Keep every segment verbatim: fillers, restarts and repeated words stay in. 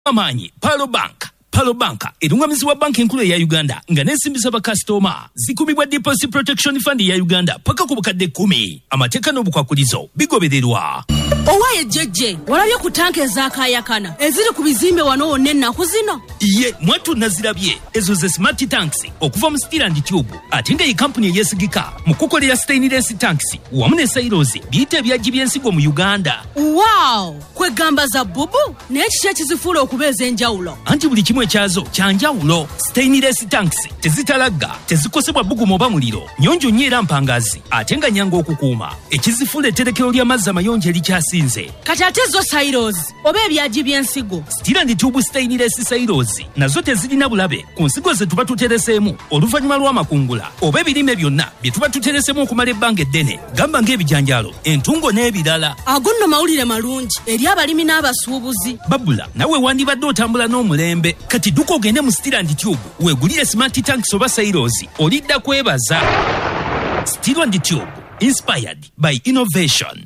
Amanyi Palo Bank Palo Bank erungamizibwa banki enkulu ya Uganda nga n'ensimbisa bakasitoma zikubibwa Deposit Protection Fund ya Uganda paka ku bukadde kumi. Amateeka n'obukwakulizo bigobererwa. Owaye jeje walabye ku tanke ezakayakana eziri ku bizimbe wano wonna ennaku zino. Ye mwatu nazirabye ezo ze smart tanks okuva mu Steel and Tube ate nga iyi kampuni eyesigika mu kukolera stainless tanks wamu ne silos biyite ebyagi by'ensigo mu Uganda. Wow! Kwegamba za bubu n'ekiki ekizifuula okubeeza enjawulo. Anti buli kimu ekyazo kyanjawulo. Stainless tanks tezitalagga, tezikosebwa bbugumu oba muliro, nyonjo nnyo era mpangazi ate nga nyangu okukuuma. Ekizifuula etterekero ly'amazzi amayonjo erikyasinze. Kati ate zo silos oba ebyagi by'ensigo. Steel and Tube stainless silos nazo tezirina bulabe ku nsigo ze tuba tuteresemu oluvannyuma lw'amakungula oba ebirime byonna bye tuba tuteresemu okumala ebbanga eddene, gamba ng'ebijanjaalo, entungo n'ebirala. Ago nno mawulire malungi eri abalimi n'abasuubuzi. Babula nawe wandibadde otambula n'omulembe. Kati duka ogende mu Steel and Tube weegulire smart tanks oba silos olidda kwebaza. Steel and Tube, inspired by innovation.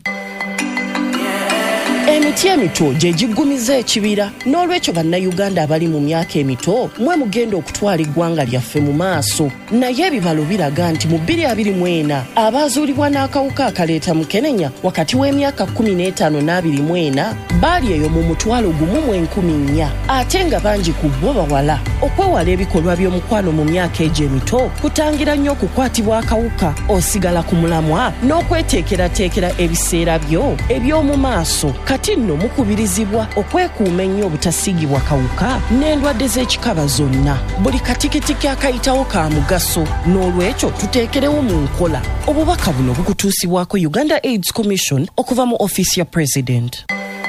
Emiti emito gye giggumiza ekibira n'olwekyo bannayuganda abali mu myaka emito mwe mugenda okutwala eggwanga lyaffe mu maaso. Naye ebibalo biraga nti mu bbiri abiri mu ena abaazuulibwa n'akawuka akaleeta mukenenya wakati w'emyaka kkumi n'etaano n'abiri mu ena baali eyo mu mutwalo gumu mu enkumi nnya ate nga bangi ku bo bawala. Okwewala ebikolwa by'omukwano mu myaka egyo emito kutangira nnyo okukwatibwa akawuka osigala ku mulamwa n'okweteekerateekera ebiseera byo eby'omu maaso. Kati nno mukubirizibwa okwekuuma ennyo obutasiigibwa kawuka n'endwadde z'ekikaba zonna. Buli katikitiki akayitawo ka mugaso n'olwekyo tuteekerewo mu nkola. Obubaka buno bukutuusibwako Uganda AIDS Commission okuva mu ofiisi ya President.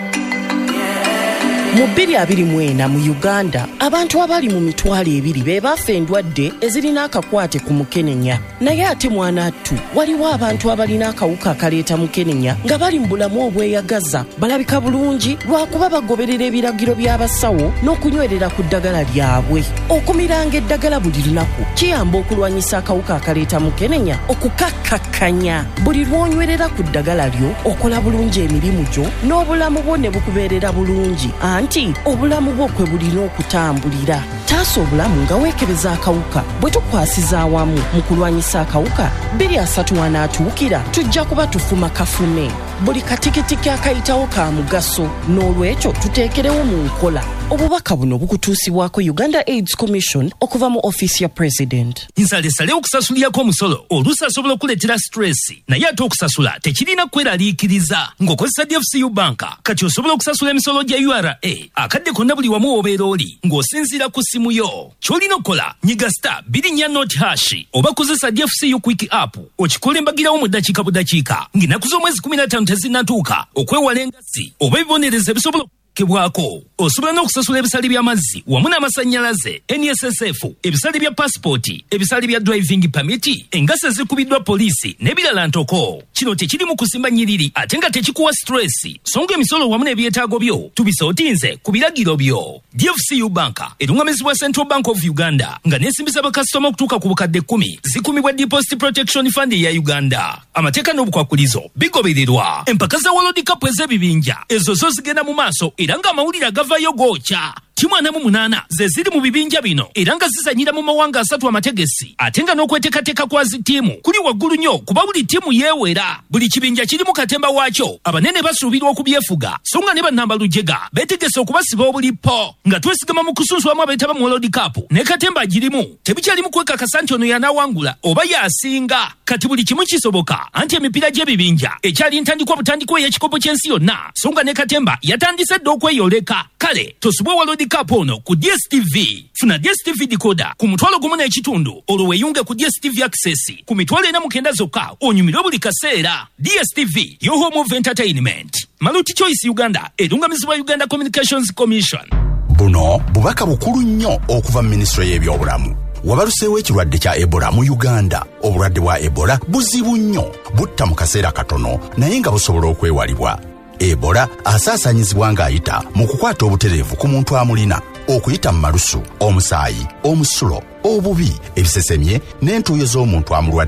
Mu bbiri abiri mu ena mu Uganda abantu abali mu mitwalo ebiri be baafa endwadde ezirina akakwate ku mukenenya. Naye ate mwanattu waliwo abantu abalina akawuka akaleeta mukenenya nga bali mu bulamu obweyagaza balabika bulungi lwakuba bagoberera ebiragiro by'abasawo n'okunywerera ku ddagala lyabwe. Okumiranga eddagala buli lunaku kiyamba okulwanyisa akawuka akaleeta mukenenya okukakkakkanya. Buli lw'onywerera ku ddagala lyo okola bulungi emirimu gyo n'obulamu bwo ne bukubeerera bulungi. Anti obulamu bwo kwe bulina okutambulira. Taasa obulamu nga weekebeza akawuka. Bwe tukwasiza awamu mu kulwanyisa akawuka bbiri asatu anaatuukira tujja kuba tufuma kafume. Buli katikitiki akayitawo ka mugaso n'olwekyo tuteekerewo mu nkola. Obubaka buno bukutuusibwako Uganda AIDS Commission okuva mu ofiisi ya President. Nsalesale okusasulirako omusolo oluusi asobola okuleetera stress naye ate okusasula tekirina kweraliikiriza. Ng'okozesa D F C U Bank kati osobola okusasula emisolo gya U R A akadde konna buli wamu obeera oli ng'osinziira ku ssimu yo. Ky'olina okukola nyiga star bbiri nnya not hash oba kozesa D F C U Quick App okikola embagirawo mu ddakiika budakiika ng'ennaku z'omwezi kumi na ttaano tezinnatuuka okwewala engassi oba ebibonereza ebisobola kebwako. Osobola n'okusasula ebisale by'amazzi wamu n'amasannyalaze, N S S F, ebisale bya passport, ebisale bya driving permit, engassi ezikubiddwa poliisi n'ebirala ntoko. Kino tekiri mu kusimba nnyiriri ate nga tekikuwa stress songa emisolo wamu n'ebyetaago byo tubisootinze ku biragiro byo. D F C U Bank erungamizibwa Central Bank of Uganda nga n'esimbisa bakasitoma okutuuka ku bukadde kkumi zikumibwa Deposit Protection Fund ya Uganda. Amateeka n'obukwakulizo bigobererwa. Empaka za World Cup ez'ebibinja ezo zo zigenda mu maaso era nga amawulire agavayo goocha. Timu ana mu munaana ze ziri mu bibinja bino era nga zizanyira mu mawanga asatu amategesi ate nga n'okweteekateeka kwa zi ttiimu kuli waggulu nnyo kuba buli ttiimu yeewera. Buli kibinja kiri mu katemba waakyo abanene basuubirwa okubyefuga so nga ne bannamba lujega beetegese okubasiba obulipo nga twesigama mu kusunsuwamu abeetaba mu World Cup ne katemba agirimu tebikyalimu kwekakasa nti ono y'anaawangula oba y'asinga. Kati buli kimu kisoboka anti emipiira gy'ebibinja ekyali ntandikwa butandikwa ey'ekikopo ky'ensi yonna so nga ne katemba yatandise dda okweyoleka. Kale tosubwe World Cup ono ku D S T V. Funa D S T V decoder ku mutwalo gumu n'ekitundu olwo weeyunge ku D S T V Access ku mitwalo ena mu kenda zokka onyumirwe buli kaseera. D S T V yo home of entertainment. Maluti Choice Uganda erungamizibwa Uganda Communications Commission. Buno bubaka bukulu nnyo okuva mu Ministry y'ebyobulamu. Wabaluseewo ekirwadde kya Ebola mu Uganda. Obulwadde bwa Ebola buzibu nnyo butta mu kaseera katono naye nga busobola okwewalibwa. Ebola asaasanyizibwa ng'ayita mu kukwata obutereevu ku muntu amulina okuyita mu malusu, omusaayi, omusulo, obubi, ebisesemye n'entuuyo z'omuntu amulwadde.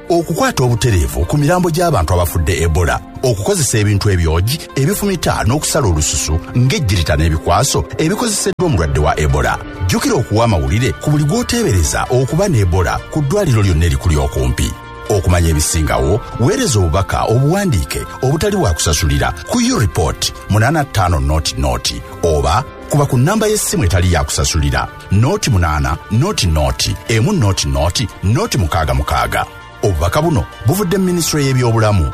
okukwata obutereevu ku mirambo gy'abantu abafudde Ebola, okukozesa ebintu ebyogi ebifumita n'okusala olususu ng'ejjirita n'ebikwaso ebikozeseddwa omulwadde wa Ebola. Jjukira okuwa amawulire ku buli gw'oteebereza okuba ne Ebola ku ddwaliro lyonna erikuli okumpi. Okumanya ebisingawo, weereza obubaka obuwandiike obutali bwa kusasulira ku U-Report munana ttaano noti noti oba kuba ku nnamba y'essimu etali ya kusasulira noti munana noti noti emu noti noti noti mukaaga mukaaga. Obubaka buno buvudde mu Minisitule y'ebyobulamu.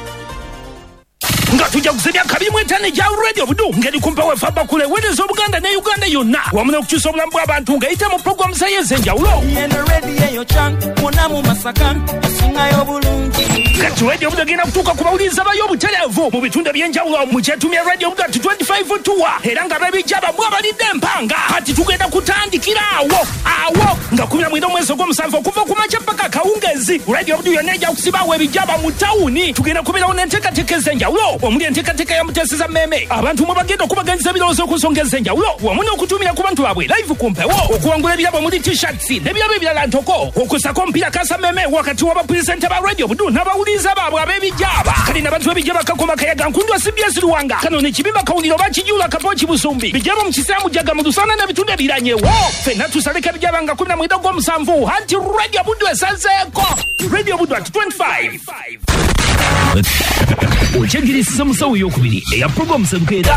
nga tujja kuzibya kabiri mu etaano gya radio budu ngeri kumpa wefa bakule weereza Obuganda ne Uganda yonna wamu n'okukyusa obulamu bw'abantu ng'eyita mu programu za ez'enjawulo. Kati radio budu egenda kutuuka ku bawuliriza bayo obutereevu mu bitundu eby'enjawulo mu kyetumya radio budu ati twenty-five tuwa era nga babijjaba mwabalidde empanga kati tugenda kutandikira awo awo nga kumi na mwenda omwezi ogw'omusanvu okuva ku makya paka akawungezi. Radio budu yonna ejja kusibaawo ebijjaba mu tawuni. Tugenda kubeerawo n'enteekateeka ez'enjawulo omuli enteekateeka ya Mutesa Meme abantu mwe bagenda okubaganyiza ebirowoozo ku nsonga ez'enjawulo wamu n'okutumira ku bantu baabwe live ku mpewo okuwangula ebirabo muli t-shirts n'ebirabo ebirala ntoko okusako omupiira Kasa Meme wakati w'abapulisenta ba radio budu n'abawuliriza baabwe ab'ebijjaba kali n'abantu b'ebijjaba kakoma kayaga nkundwa C B S Luwanga kano ne kibimba kawuliro bakijula kapochi Busumbi bijjaba mu kisaamu jaga mu Lusana n'ebitundu ebiranyewo ffenna tusaleka ebijjaba nga kumi na mwenda ogw'omusanvu anti radio budu esazeeko radio budu at twenty-five. Okyegirisa musawo y'okubiri eya programu sebukeera.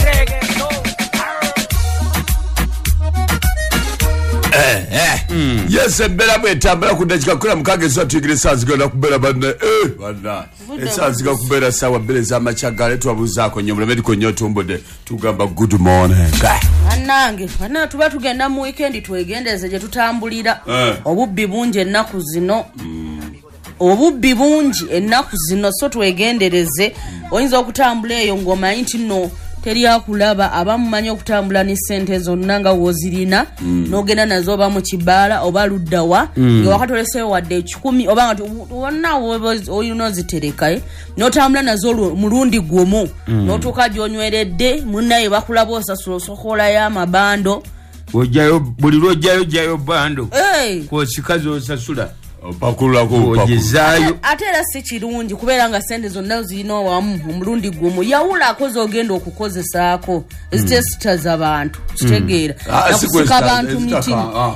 Eh eh mm. Yes embera bwetambula ku dakika kula mukage zo tuyigirisa zigenda kubera banne eh bana esa ziga kubera sawa bele za machagale twabuzaako nyo muleme diko nyo tumbode tugamba good morning anange bana tuba tugenda mu weekend twegendeze je tutambulira eh. Obubbi bungi ennaku zino mm. Obubbi bungi ennaku zino so twegendereze mm. Oyinza okutambula eyo ngoma nti no teri akulaba abamumanyi okutambula ne sente zonna nga wozirina mm. Nogenda nazo ba mu kibala oba luddawa mm. Nga wakatolese wadde ekikumi oba nga wonna oyino zitereka eh notambula nazo mulundi gumu mm. Notuka gyonyweredde munnaye bakulaba osasula sokola ya mabando ojayo buli lwojayo jayo bando hey. Ko sikazo osasula pakula ko pakuzayo ate era si kirungi kubeera nga sente zonna zirina wamu omulundi gumu yawula akoze ogenda okukozesaako ezitesita z'abantu kitegeera kusika abantu mitima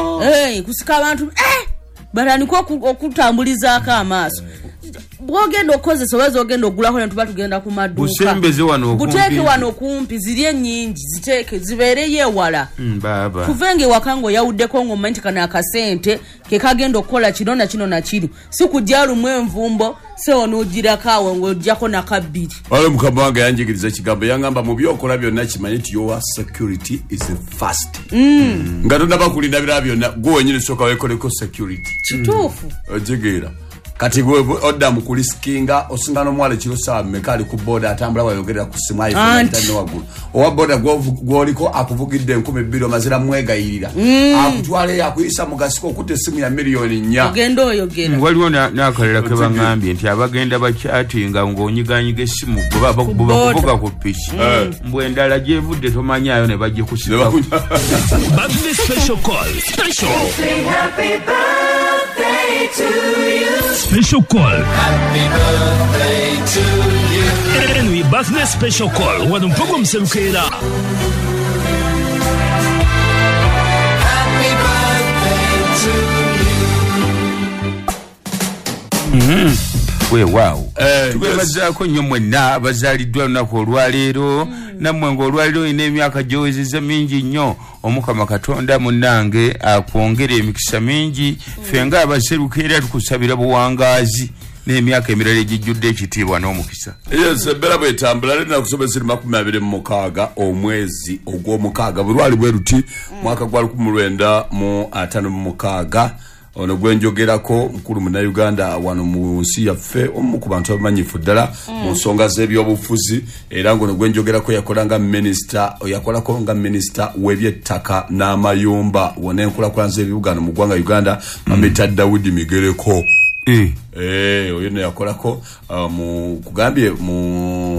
eh kusika abantu eh baraniko okutambulizaako amaaso bwogenda okozesa obaza ogenda ogulako ne tuba tugenda ku maduuka busembeze wano okumpi buteeke wano okumpi ziri ennyingi ziteeke zibeereye ewala mm, baba kuvenge wakango yawuddeko ng'omanyi nti kana akasente ke kagenda okukola kino na kino na kino si kujja lumu envumbo se onoogirako awo ng'ojjako na kabbiri wale mukama wange yanjigiriza ekigambo yangamba mu byokola byonna kimanyi nti your security is fast mm. nga tonnaba kulinda birala byonna gwe wenyini sooka weekoleko security kituufu otegeera kati gwe odda mu kuliskinga osingana omwale kiro saa mmeka ali ku boda atambula wayogerera ku simu iPhone ntane wagulu owa boda gwoliko akuvugidde enkumi bbiri omazira mwegayirira mm. Akutwale yakuyisa mu gasiko okutte essimu ya miliyoni nnya ogenda oyogera waliwo n'akalala ke bangambye nti abagenda bakyatinga ng'onyiganyiga essimu bwe bakuvuga ku piki mbwe endala gyevudde tomanyayo ne bajje kusiba Birthday special call special happy birthday to you special call happy birthday to you and we birthday special call wano program sebukeera happy birthday to you mm we wow eh, tugebazaako nnyo mwenna abazaaliddwa lunaku olwaleero mm. Nammwe ng'olwaleero ina emyaka gyowezezza mingi nnyo Omukama Katonda munnange akwongere emikisa mingi mm. Ffe nga abaserukeera tukusabira buwangaazi n'emyaka emirala egijjudde ekitiibwa n'omukisa. Yes ebera bwetambula lina kusobezera makumi abiri mu mukaaga omwezi ogw'omukaaga bulwali bwe ruti mwaka gwa lukumi mu lwenda mu ataano mu mukaaga ono gwenjogerako mukulu mu Uganda wano mu nsi yaffe omu ku bantu abamanyifu ddala mu nsonga z'ebyobufuzi era ngono gwenjogerako yakola nga minister yakolako nga minister w'ebyettaka n'amayumba wona enkulaakulana z'ebibuga mu ggwanga Uganda Mamita Daudi Migereko eh eh oyo ne yakolako uh, mu kugambye mu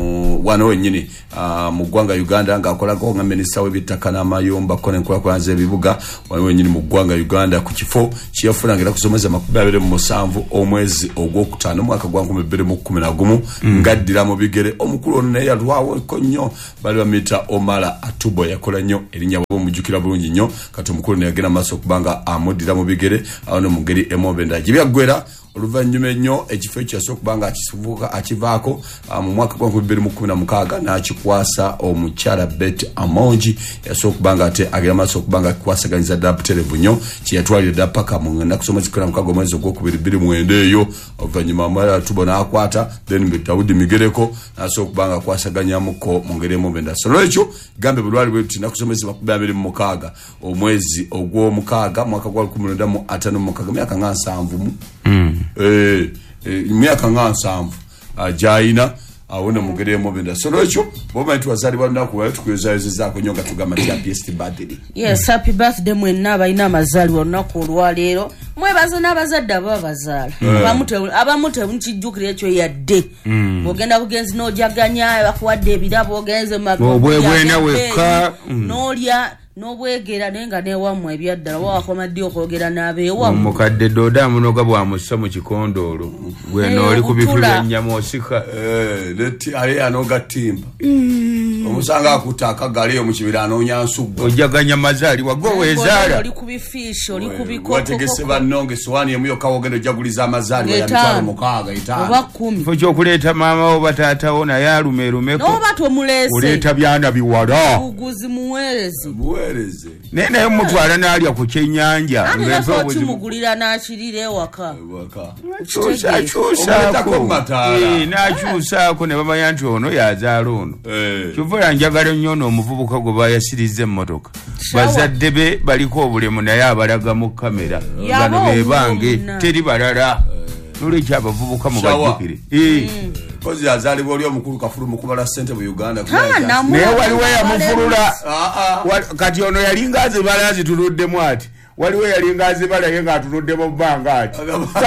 wano wenyini uh, mu ggwanga Uganda ng'akolako nga minisita w'ebyettaka n'amayumba ko n'enkulaakulana z'ebibuga wano wenyini mu ggwanga Uganda ku kifo kiyafuna ng'era kusomeza makumi abiri mu musanvu omwezi ogwokutaano mwaka gwa nkumi bbiri mu kkumi na gumu ng'addira mu bigere omukulu ono naye yalwaweko nnyo bali bamuyita Omala Atubo yakola nnyo erinnya bw'omujjukira bulungi nnyo kati omukulu ne yagenda maaso okubanga amuddira mu bigere awo no mu ngeri emobenda gibyaggwera oluvannyuma ennyo ekifo ekyo yasobola kubanga akisivuka akivaako mu mwaka gwa nkumi bbiri mu kkumi na mukaaga n'akikwasa omukyala Bet Amongi yasobola kubanga ate agenda maaso okubanga akikwasaganyiza ddala butereevu nnyo kyeyatwalira ddala paka mu nnaku z'omwezi kkumi na mukaaga omwezi ogwokubiri bbiri mwenda eyo oluvannyuma Omala Atubo n'akwata then Daudi Migereko n'asobola kubanga akwasaganyamuko mu ngeri emobenda so lwekyo gambe bulwali bwe tuti nnaku z'omwezi makumi abiri mu mukaaga omwezi ogw'omukaaga mwaka gwa lukumi lwenda mu ataano mu mukaaga myaka nga nsanvu mu eh myaka nga nsanvu ajaina awona mugere mobenda so lwekyo boma tuwazali banaku wale tukuyozayozezako nnyo nga tugamba ti happy birthday. Yes, happy birthday mwenna abalina amazaalibwa olunaku olwaleero mwebaze n'abazadde ababazaala abamu tebukijjukira ekyo yadde ogenda bugenzi n'ojaganya bakuwadde ebirabo ogenze obwebwena wekka n'olya n'obwegera naye nga newammwe ebyaddala wakoma ddi okwogera n'abeewammwe omukadde dooda munoga bwamussa mu kikondoolo gweno oli kubifula ennyama osika leti aye anoga timba omusanga akuta akagali mu kibira anoonya nsugga ojaganya mazaalibwa goweezaala oli kubifiishi oli kubikoko wategese bannonge sowaani emu yokka wogenda ojaguliza amazaalibwa ya mitwalo mukaaga etaano oba kkumi kifo ky'okuleeta maama wo bataatawo naye alumerumeko n'oba tomuleese oleeta byana biwala buguzi muweerezi naye naye mutwala n'alya ku kyennyanja kimugulira n'akirira ewaka n'akyusaako ne bamanya nti ono yazaala ono kyova yanjagala nnyo n'omuvubuka gwe bayasiriza emmotoka bazadde be baliko obulemu naye abalaga mu kamera bano bebange teri balala nolwekyo abavubuka mu bajjukire kozi yazaalibwa oli omukulu kafulu mu kubala ssente mu Uganda naye waliwo yamufulula kati ono yalinga azibala azitunuddemu ati waliwo yalinga azibala ye ng'atunuddemu mu bbanga ati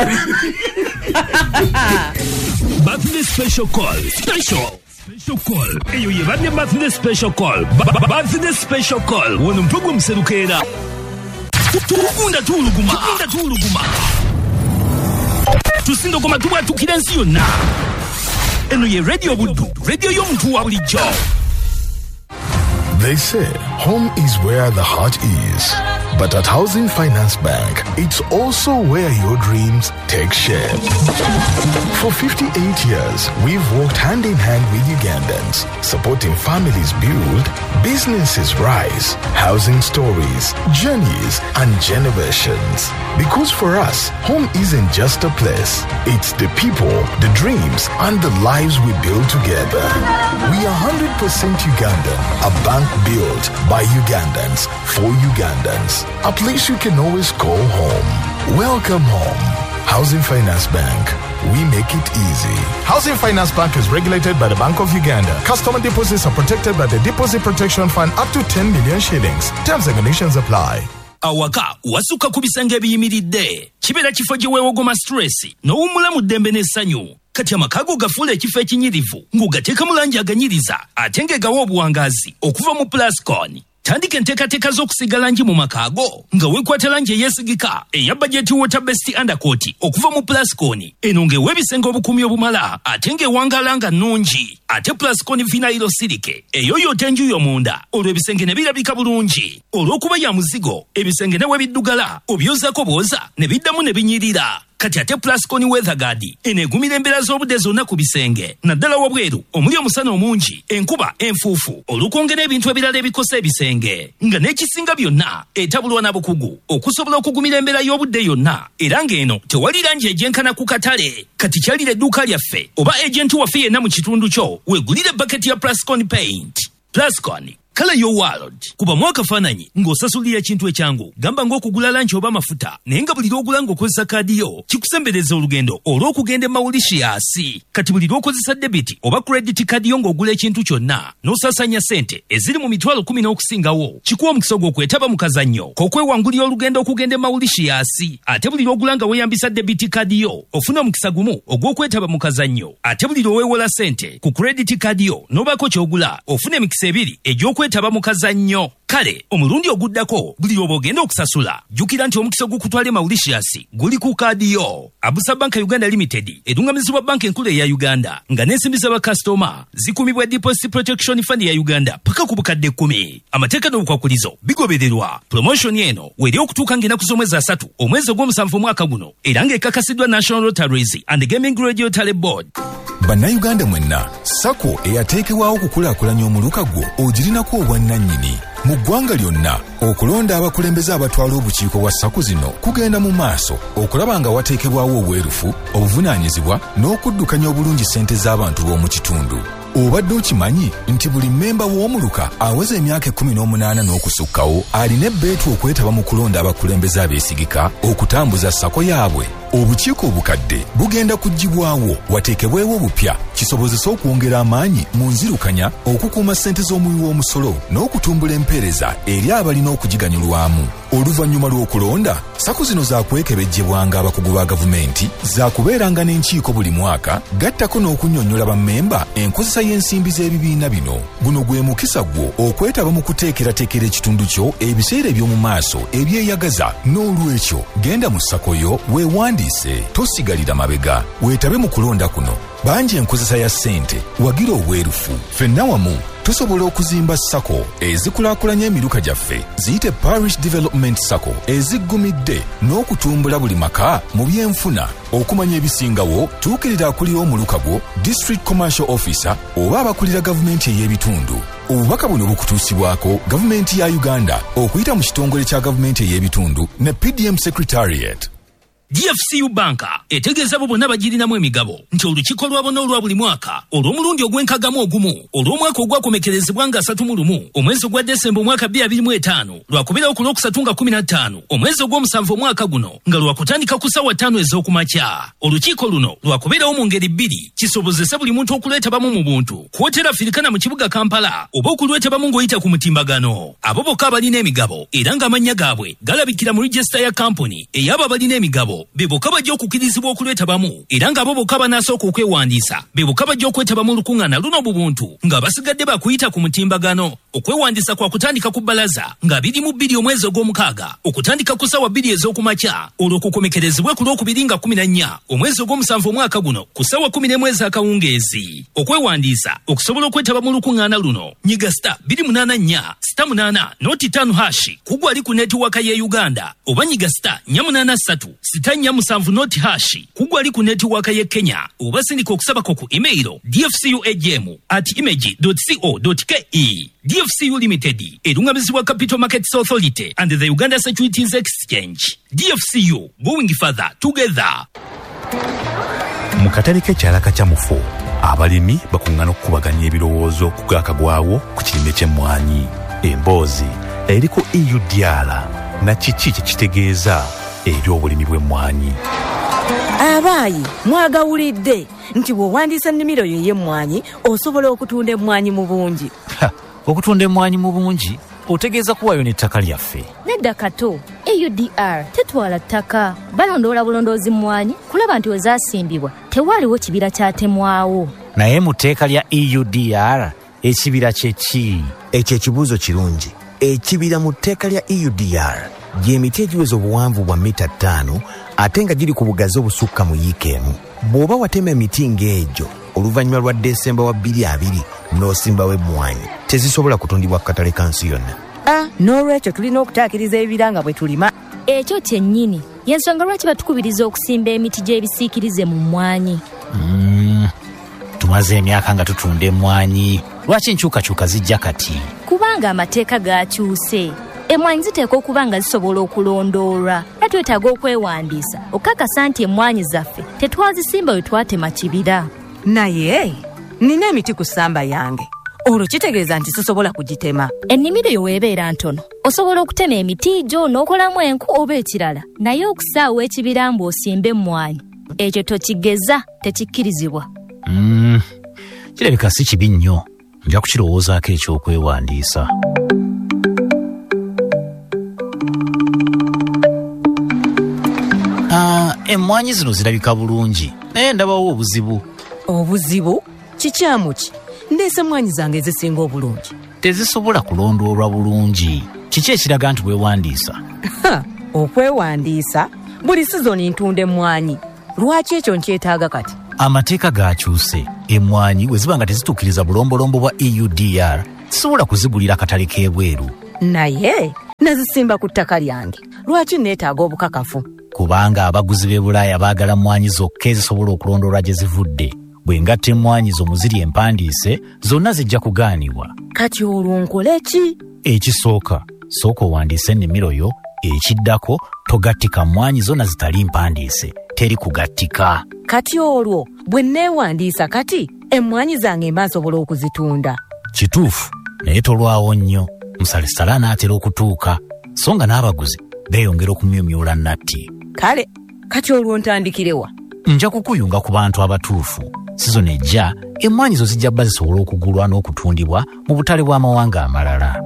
birthday special call special special call eyo ye badde birthday special call birthday special call wono mpugu mserukeera tukunda tuluguma tukunda tuluguma tusindogoma tubwatukira ensi yonna eno ye radio buddu radio y'omuntu wa bulijjo. They say home is where the heart is. But at Housing Finance Bank, it's also where your dreams take shape. For fifty-eight years, we've worked hand in hand with Ugandans, supporting families build, businesses rise, housing stories, journeys, and generations. Because for us, home isn't just a place. It's the people, the dreams, and the lives we build together. We are one hundred percent Ugandan, a bank built by Ugandans for Ugandans. A place you can always call home. Welcome home. Housing Finance Bank. We make it easy. Housing Finance Bank is regulated by the Bank of Uganda. Customer deposits are protected by the Deposit Protection Fund up to ten million shillings. Terms and conditions apply. Awaka wasuka ku bisenge ebiyimiridde kibeera kifo gye weewogoma stress n'owummula mu ddembe n'essanyu kati amakago gafuula ekifo ekinyirivu ng'ogateeka mu langi aganyiriza ate ng'egawa obuwangazi okuva mu Plascon. Tandika enteekateeka z'okusiga langi mu makaago nga weekwata langi eyeesigika eya budget water best undercoat okuva mu Plascon. Eno ng'ewa ebisenge obukumi obumala ate ng'ewangaala nga nnungi ate Plascon vinyl silike eyoyota enju y'omunda olwo ebisenge ne birabika bulungi olw'okuba ya muzigo ebisenge ne we biddugala obyozaako bwoza ne biddamu ne binyirira. Kati ate Plascon weather guard eneegumira embeera z'obudde zonna ku bisenge naddala wabweru omuli omusana omungi enkuba enfuufu olukwongera ebintu ebirala ebikosa ebisenge nga n'ekisinga byonna etabulwa na bukugu okusobola okugumira embeera y'obudde yonna era ng'eno tewali langi egyenkana ku katale kati kyalira edduuka lyaffe oba ejenti waffe yenna mu kitundu kyo weegulire baketi ya Plascon paint. Plascon kala yo world kuba mwaka fananyi ng'osasulira ekintu ekyangu gamba ng'okugula lanchi oba amafuta naye nga buli lw'ogula ng'okozesa kaadi yo kikusembereza olugendo olw'okugenda e Mauritius. Kati buli lw'okozesa debiti oba credit kaadi yo ng'ogula ekintu kyonna n'osaasanya sente eziri mu mitwalo kumi n'okusingawo kikuwa omukisa gw'okwetaba mu kazannyo k'okwewangulira olugendo okugenda e Mauritius. Ate buli lw'ogula nga weeyambisa debiti kaadi yo ofuna omukisa gumu ogw'okwetaba mu kazannyo. Ate buli lw'oweewola sente ku credit kaadi yo n'obaako ky'ogula ofuna emikisa ebiri egy'okwetaba mu kazannyo. Kale omulundi oguddako buli lw'oba ogenda okusasula jjukira nti omukisa ogukutwala e Mauritius guli ku kaadi yo. Abusa Bank Uganda Limited edungamizibwa banka enkulu eya Uganda nga n'ensimbi z'abakasitoma zikumibwa Deposit Protection Fund ya Uganda paka ku bukadde kkumi. Amateeka n'obukwakulizo bigobererwa. Promotion eno weri okutuuka ng'ennaku z'omwezi asatu omwezi ogw'omusanvu omwaka guno era ng'ekakasiddwa National Lotteries and Gaming Regulatory Board. Bannayuganda mwenna, Sako eyateekebwawo okukulaakulanya omuluka gwo ogirinako obwannannyini. Mu ggwanga lyonna okulonda abakulembeze abatwala obukiiko bwa Sako zino kugenda mu maaso okulaba nga wateekebwawo obwerufu, obuvunaanyizibwa n'okuddukanya obulungi ssente z'abantu b'omu kitundu. Obadde okimanyi nti buli mmemba w'omuluka aweza emyaka ekkumi n'omunaana n'okusukkawo alina ebbeetu okwetaba mu kulonda abakulembeze abeesigika okutambuza Sako yaabwe. Obukiiko obukadde bugenda kuggibwawo wateekebwewo obupya kisobozesa okwongera amaanyi mu nzirukanya, okukuuma ssente z'omuwi w'omusolo n'okutumbula empeereza eri abalina okugiganyulwamu. Oluvannyuma lw'okulonda, Sako zino zaakwekebejjebwanga abakugu ba gavumenti, zaakubeeranga n'enkiiko buli mwaka, gattako n'okunnyonnyola bammemba enkozesa y'ensimbi z'ebibiina bino. Guno gwe mukisa gwo okwetaba mu kuteekerateekera ekitundu kyo ebiseera eby'omu maaso ebyeyagaza. N'olwekyo genda mu Sako yo weewandise, tosigalira mabega, weetabe mu kulonda kuno. Bangi enkozesa ya ssente, wagira obwerufu. Ffenna wamu tusobola okuzimba Sako ezikulaakulanya emiruka gyaffe ziyite Parish Development Sako eziggumidde n'okutumbula buli maka mu byenfuna. Okumanya ebisingawo tuukirira akulira omuluka gwo, District Commercial Officer oba abakulira gavumenti ey'ebitundu. Obubaka buno bukutuusibwako gavumenti ya Uganda okuyita mu kitongole kya gavumenti ey'ebitundu ne P D M Secretariat. D F C U Banka etegeeza abo bonna bagirinamu emigabo nti olukiiko lwabona olwa buli mwaka olw'omulundi ogw'enkagamu ogumu olw'omwaka ogwakomekerezebwa nga asatu mu lumu omwezi ogwa Desemba omwaka bbiri abiri mu etaano lwakubirawo ku lwokusatu nga kumi na ttaano omwezi ogw'omusanvu omwaka guno nga lwakutandika ku ssaawa ttaano ez'okumakya. Olukiiko luno lwakubirawo mu ngeri bbiri, kisobozesa buli muntu okulwetabamu mu buntu kwotera Afirikana mu kibuga Kampala oba okulwetabamu ng'oyita ku mutimbagano. Abo bokka abalina emigabo era ng'amannya gaabwe galabikira mu regisita ya kampuni ey'abo abalina emigabo be bokka bajja okukirizibwa okulwetabamu era ng'abo bokka banasooka okwewandiisa be bokka bajja okwetabamu olukuŋŋaana luno mu buntu ng'abasigadde bakuyita ku mutimbagano. Okwewandiisa kwa kutandika ku bbalaza nga biri mu bbiri omwezi ogw'omukaaga okutandika ku ssaawa bbiri ez'okumakya olw'okukomekerezebwa ku lwokubiri nga kumi na nnya omwezi ogw'omusanvu omwaka guno ku ssaawa kumi n'emu ez'akawungeezi. Okwewandiisa okusobola okwetaba mu lukuŋŋaana luno nyiga sita bbiri munaana nnya sita munaana nooti ttaano hashi kugwa ali ku netiwaaka ye Uganda oba nyiga sita nnya munaana ssatu sita nnya musanvu nooti hashi kugwa ali ku netiwaaka ye Kenya oba sindika okusabako ku emailo d f c u a g m at image dot co dot k e. D F C U Limited erungamizibwa Capital Markets Authority and the Uganda Securities Exchange. D F C U, going further together. Mu katale k'ekyalaka kya Mufu abalimi bakuŋŋaana okukubaganya ebirowoozo ku gaakagwawo ku kirime ky'emmwanyi. Emboozi eriko E U D R na kiki kye kitegeeza eby'obulimi bw'emmwanyi. Abaayi mwagawulidde nti bw'owandiisa ennimiro yo ey'emmwanyi osobola okutunda emmwanyi mu bungi. Okutunda emmwanyi mu bungi otegeeza kuwayo n'ettaka lyaffe. Nedda kato, E U D R tetwala ttaka, balondoola bulondoozi mmwanyi kulaba nti wezaasimbibwa tewaaliwo kibira kyatemwawo. Naye mu tteeka lya E U D R ekibira kye ki? Ekyo ekibuuzo kirungi. Ekibira mu tteeka lya E U D R gy'emiti egiweza obuwanvu bwa mita ttaano ate nga giri ku bugazi obusukka mu yiika emu. Bw'oba watema emiti ng'egyo oluvannyuma lwa Desemba wa bbiri abiri n'osimbawo emmwanyi tezisobola kutundibwa ku katale ka nsi yonna. Ah, n'olwekyo tulina okutaakiriza ebibira nga bwe tulima. Ekyo kyennyini y'ensonga lwaki batukubiriza okusimba emiti gy'ebisiikirize mu mmwanyi. Mm, tumaze emyaka nga tutunda emmwanyi, lwaki enkyukakyuka zijja kati? Kubanga amateeka gaakyuse. Emmwanyi ziteekwa okuba nga zisobola okulondoolwa. Era twetaaga okwewandiisa okukakasa nti emmwanyi zaffe tetwazisimba we twatema kibira. Naye nina emiti ku ssamba yange olwo kitegeeza nti sisobola kugitema. Ennimiro yo weebeera ntono osobola okutema emiti gyo n'okolamu enku oba ekirala, naye okusaawa ekibira mbu osimbe emmwanyi ekyo tokigeza, tekikkirizibwa. Mm, kirabika si kibi nnyo, nja kukirowoozaako ekyokwewandiisa. Ah, emmwanyi zino zirabika bulungi naye ndabawo obuzibu. Obuzibu? Kikyamu ki? Ndeese emmwanyi zange ezisinga obulungi. Tezisobola kulondoolwa bulungi. Kiki ekiraga nti weewandiisa? Okwewandiisa? Buli sizoni ntunda emmwanyi. Lwaki ekyo nkyetaaga kati? Amateeka gakyuse. Emmwanyi bwe ziba nga tezituukiriza bulombolombo bwa E U D R zisobola kuzigulira akatale k'ebweru. Naye nazisimba ku ttaka lyange. Lwaki neetaaga obukakafu? Kubanga abaguzi b'e Bulaaya baagala mmwanyi zokka ezisobola okulondoolwa gye zivudde. Bwe ngatta emmwanyi zo muziri empandiise zonna zijja kugaanibwa. Kati olwo nkole ki? Ekisooka sooka owandiise ennimiro yo, ekiddako togattika mmwanyi zonna zitali mpandiise, teri kugattika. Kati olwo bwe neewandiisa kati emmwanyi zange mba nsobola okuzitunda. Kituufu naye tolwawo nnyo, musalesala anaatera okutuuka so nga n'abaguzi beeyongera okumyumyula nnatti. Kale kati olwo ntandikirewa? Nja kukuyunga ku bantu abatuufu. Sizoni ejja emmwanyi zo zijja bba zisobola okugulwa n'okutundibwa mu butale bw'amawanga amalala.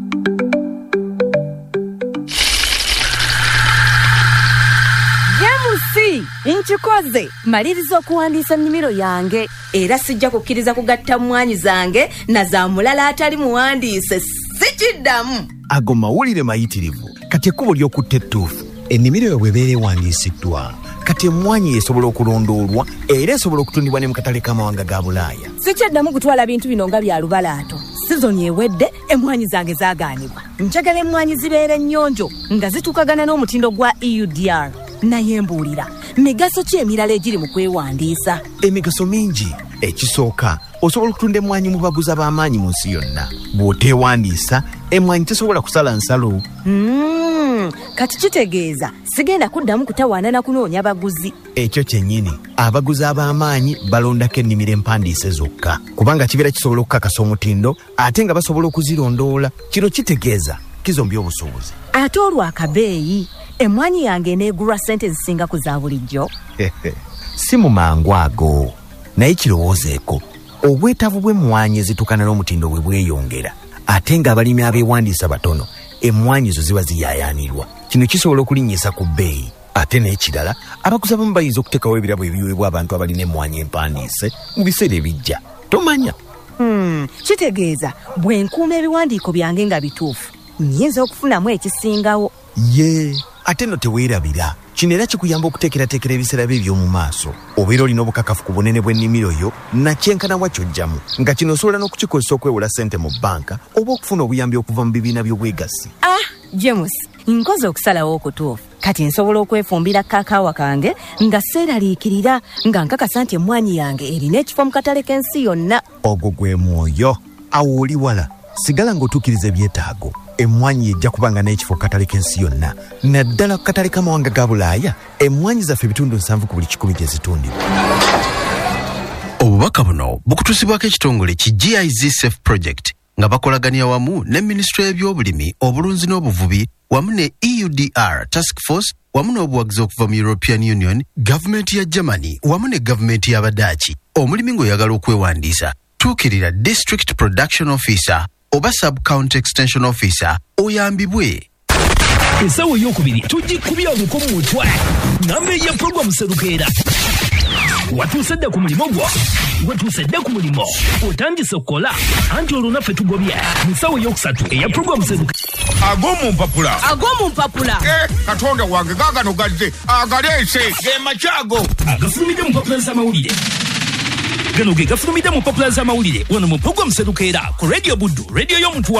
Jamusi, nkikoze. Maliriza okuwandiisa ennimiro yange era sijja kukkiriza kugatta mmwanyi zange na za mulala atali muwandiise. Sikiddamu. Ago mawulire mayitirivu. Kati ekkubo ly'okutta ettuufu. Ennimiro yo bw'ebeera ewandiisiddwa. Kati emmwanyi esobola okulondoolwa era esobola okutundibwa ne mu katale k'amawanga ga Bulaaya. Sikyaddamu kutwala bintu bino nga bya lubalaato. Sizoni ewedde emmwanyi zange zaagaanibwa. Njagala emmwanyi zibeere nnyonjo nga zituukagana n'omutindo gwa E U D R. Naye mbuulira, migaso ki emirala egiri mu kwewandiisa? Emigaso mingi. Ekisooka, osobola okutunda emmwanyi mu baguzi ab'amaanyi mu nsi yonna. Bw'oteewandiisa, emmwanyi tesobola kusala nsalo. Mm, kati kitegeeza sigenda kuddamu kutawaana na kunoonya baguzi. Ekyo kyennyini, abaguzi ab'amaanyi balondako ennimiro empandiise zokka, kubanga kibeera kisobola okukakasa omutindo ate nga basobola okuzirondoola. Kino kitegeeza kizombya obusuubuzi. Ate olwo akabeeyi emmwanyi yange eneegulwa ssente zisinga ku za bulijjo? Si mu mangu ago, naye kirowoozeeko obwetaavu bw'emmwanyi ezitukana n'omutindo bwe bweyongera ate ng'abalimi abeewandiisa batono, emmwanyi zo ziba ziyaayaanirwa. Kino kisobola okulinnyisa ku bbeeyi. Ate n'ekirala, abaguzi abamu bayinza okuteekawo ebirabo ebiweebwa abantu abalina emmwanyi empandiise mu biseera ebijja. Tomanya. Hmm, kitegeeza bwe nkuuma ebiwandiiko byange nga bituufu nyinza okufunamu ekisingawo. Ye, ate no teweerabira. Kino era kikuyamba okuteekerateekera ebiseera bye eby'omu maaso. Obeera olina obukakafu ku bunene bw'ennimiro yo na kyenkana wa ky'ojjamu, nga kino osobola n'okukikozesa okwewola ssente mu bbanka oba okufuna obuyambi okuva mu bibiina by'obwegassi. Ah, James, nkoze okusalawo okutuufu. Kati nsobola okwefumbira kakaawa kange nga seeraliikirira nga nkakasa nti emmwanyi yange erina ekifo mu katale k'ensi yonna. Ogwo gwe mwoyo. Awo oli wala, sigala ng'otuukiriza ebyetaago. Emmwanyi ejja kubanga n'ekifo katale k'ensi yonna, naddala ku katale k'amawanga ga Bulaaya emmwanyi zaffe ebitundu nsanvu ku buli kikumi gye zitundibwa. Obubaka buno bukutuusibwako ekitongole ki G I Z Safe Project nga bakolaganira wamu ne Minisitule y'ebyobulimi, obulunzi n'obuvubi wamu ne E U D R Task Force wamu n'obuwagizi okuva mu European Union, gavumenti ya Germany wamu ne gavumenti y'Abadaachi. Omulimi ng'oyagala okwewandiisa, tuukirira District Production Officer oba Sub-County Extension Officer oyambibwe. Ensawo ey'okubiri tugikubya oluko mu mutwe ngamba eya puroguramu Serukeera. Watuuse dda ku mulimu gwo, watuuse dda ku mulimu otandise okukola anti olwo naffe tugobye mu nsawo ey'okusatu eya puroguramu Serukeera. Ag'omu mpapula ag'omu mpapula eh, katonda wange gaagano gazze agaleese ge makyago agafulumidde mu mpapula z'amawulire. Gano ge gafulumidde mu mpapula z'amawulire wano mu puroguramu Serukeera ku Radio Buddu, radio y'omuntu